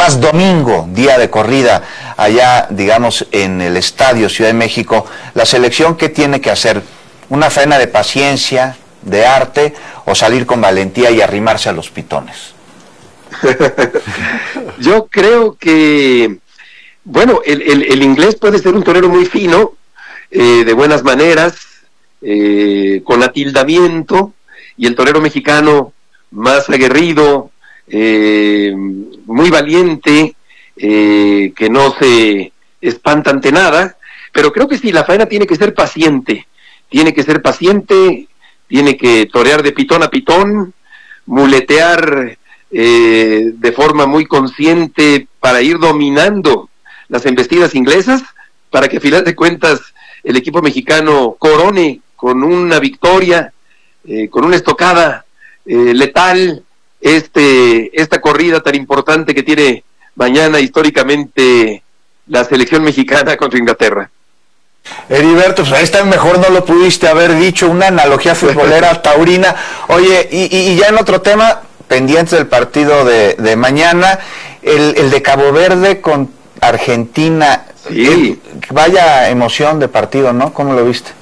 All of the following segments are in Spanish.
además domingo, día de corrida, allá, digamos, en el Estadio Ciudad de México, la selección, ¿qué tiene que hacer? ¿Una faena de paciencia, de arte, o salir con valentía y arrimarse a los pitones? Yo creo que, bueno, el inglés puede ser un torero muy fino, de buenas maneras, con atildamiento, y el torero mexicano más aguerrido, muy valiente, que no se espanta ante nada, pero creo que sí, la faena tiene que ser paciente, tiene que torear de pitón a pitón, muletear de forma muy consciente para ir dominando las embestidas inglesas, para que a final de cuentas el equipo mexicano corone con una victoria, con una estocada letal, esta corrida tan importante que tiene mañana históricamente la selección mexicana contra Inglaterra. Heriberto, pues ahí está, mejor no lo pudiste haber dicho, una analogía futbolera taurina. Oye, y ya en otro tema, pendientes del partido de mañana, el de Cabo Verde con Argentina. Sí. Vaya emoción de partido, ¿no? ¿Cómo lo viste?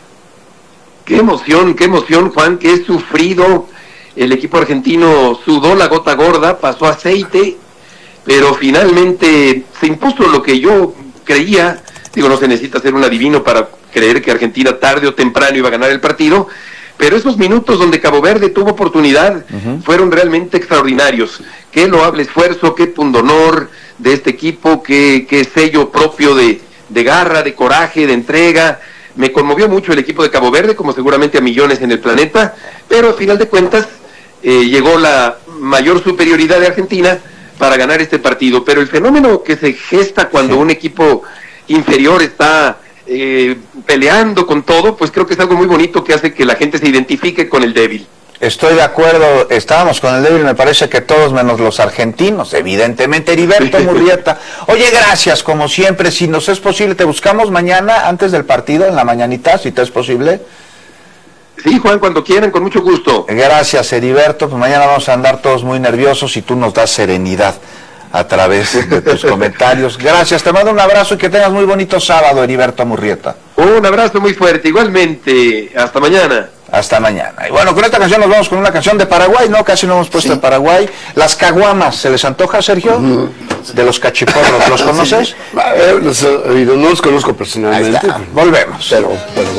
Qué emoción, Juan, que he sufrido. El equipo argentino sudó la gota gorda, pasó aceite, pero finalmente se impuso lo que yo creía. Digo, no se necesita ser un adivino para creer que Argentina tarde o temprano iba a ganar el partido, pero esos minutos donde Cabo Verde tuvo oportunidad fueron realmente extraordinarios. Qué loable esfuerzo, qué pundonor de este equipo, qué sello propio de garra, de coraje, de entrega. Me conmovió mucho el equipo de Cabo Verde, como seguramente a millones en el planeta, pero al final de cuentas llegó la mayor superioridad de Argentina para ganar este partido. Pero el fenómeno que se gesta cuando un equipo inferior está peleando con todo, pues creo que es algo muy bonito que hace que la gente se identifique con el débil. Estoy de acuerdo, estábamos con el débil, me parece que todos menos los argentinos, evidentemente. Heriberto Murrieta, oye, gracias, como siempre. Si nos es posible, te buscamos mañana antes del partido, en la mañanita, si te es posible. Sí, Juan, cuando quieran, con mucho gusto. Gracias, Heriberto, pues mañana vamos a andar todos muy nerviosos y tú nos das serenidad a través de tus comentarios. Gracias, te mando un abrazo y que tengas muy bonito sábado, Heriberto Murrieta. Un abrazo muy fuerte, igualmente, hasta mañana. Hasta mañana. Y bueno, con esta canción nos vamos con una canción de Paraguay, ¿no? Casi no hemos puesto de Paraguay. Las caguamas, ¿se les antoja, Sergio? De los cachiporros, ¿los conoces? No los conozco personalmente. Volvemos. Pero